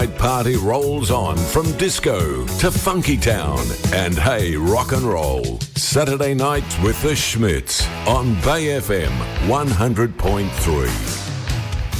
Party rolls on from disco to funky town and hey, rock and roll. Saturday night with the Schmitz on Bay FM 100.3.